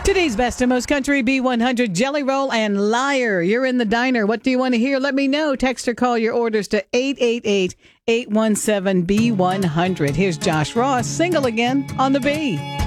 Today's best and most country B100 Jelly Roll and Liar. You're in the diner. What do you want to hear? Let me know. Text or call your orders to 888-817-B100. Here's Josh Ross, single again on the B.